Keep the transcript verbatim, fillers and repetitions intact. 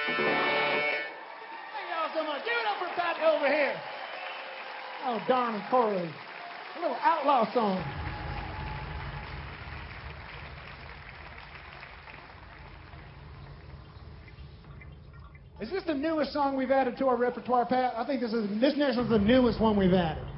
Thank y'all so much. Give it up for Pat over here. Oh, darn Corey. A little outlaw song. Is this the newest song we've added to our repertoire, Pat? I think this is this next one's the newest one we've added.